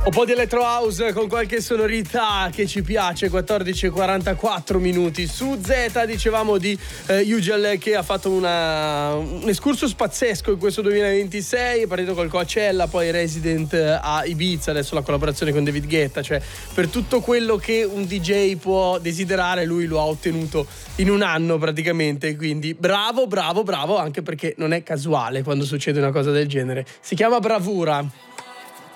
Un po' di electro house con qualche sonorità che ci piace. 14:44 minuti su Z. Dicevamo di Ugel che ha fatto un excursus pazzesco in questo 2026. È partito col Coachella, poi Resident a Ibiza, adesso la collaborazione con David Guetta. Cioè, per tutto quello che un DJ può desiderare, lui lo ha ottenuto in un anno praticamente. Quindi bravo, anche perché non è casuale quando succede una cosa del genere. Si chiama bravura.